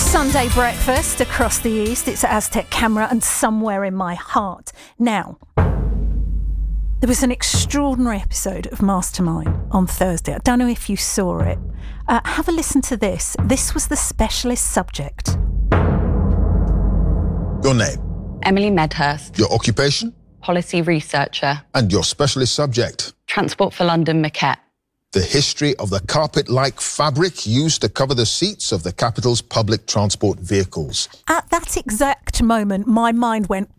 Sunday breakfast across the East. It's Aztec Camera and Somewhere in My Heart. Now, there was an extraordinary episode of Mastermind on Thursday. I don't know if you saw it. Have a listen to this. This was the specialist subject. Your name? Emily Medhurst. Your occupation? Policy researcher. And your specialist subject? Transport for London Maquette. The history of the carpet-like fabric used to cover the seats of the capital's public transport vehicles. At that exact moment, my mind went...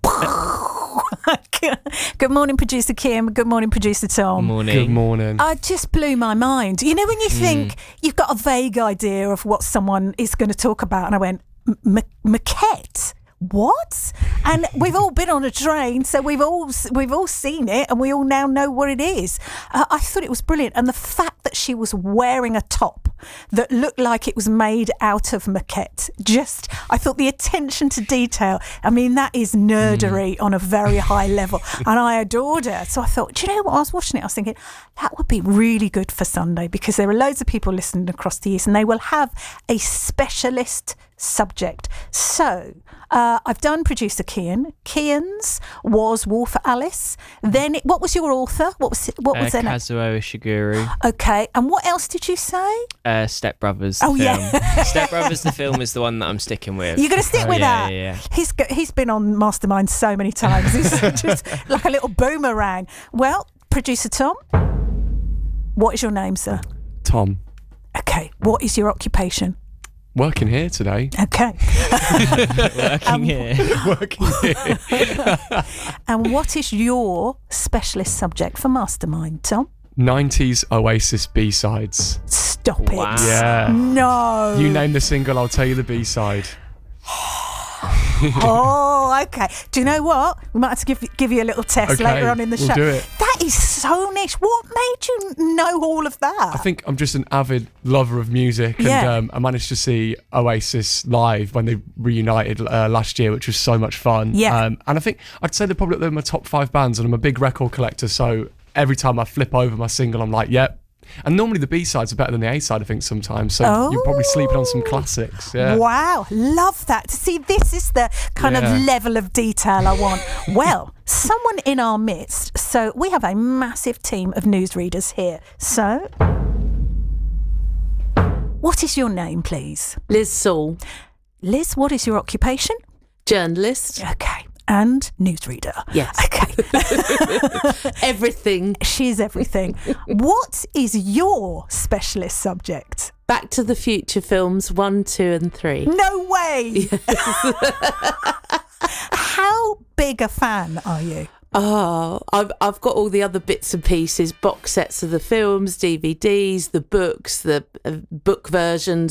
Good morning, producer Kim. Good morning, producer Tom. Good morning. Good morning. It just blew my mind. You know, when you think you've got a vague idea of what someone is going to talk about, and I went, maquette? What? And we've all been on a train, so we've all seen it, and we all now know what it is. I thought it was brilliant, and the fact that she was wearing a top that looked like it was made out of maquette, I thought the attention to detail, I mean, that is nerdery on a very high level, and I adored her. So I thought, do you know what? I was watching it, I was thinking, that would be really good for Sunday, because there are loads of people listening across the East, and they will have a specialist subject. So I've done producer Kian. Kian's was War for Alice. Then what was your author? What was their name? Kazuo Ishiguro. Okay, and what else did you say? Step Brothers. Oh, film. yeah. Step Brothers, the film, is the one that I'm sticking with. You're going to stick with yeah, that? Yeah. He's been on Mastermind so many times. He's just like a little boomerang. Well, producer Tom, what is your name, sir? Tom. Okay, what is your occupation? Working here today. Okay. Working here. Working here. And what is your specialist subject for Mastermind, Tom? 90s Oasis B-sides. Stop it. Wow. Yeah. No. You name the single, I'll tell you the B-side. Oh, okay. Do you know what? We might have to give you a little test Okay, later on in the we'll show. do it. That is so niche. What made you know all of that? I think I'm just an avid lover of music, Yeah. and I managed to see Oasis live when they reunited last year, which was so much fun. Yeah. And I think I'd say they're probably my top 5 bands, and I'm a big record collector, so every time I flip over my single, I'm like, yep. And normally the B-sides are better than the A-side, I think, sometimes. So you're probably sleeping on some classics. Yeah. Wow, love that. See, this is the kind of level of detail I want. Well, someone in our midst. So we have a massive team of newsreaders here. So, what is your name, please? Liz Saul. Liz, what is your occupation? Journalist. Okay. And newsreader. Yes. Okay. Everything. She's everything. What is your specialist subject? Back to the Future films 1, 2 and 3. No way! How big a fan are you? Oh, I've got all the other bits and pieces, box sets of the films, DVDs, the books, the book versions,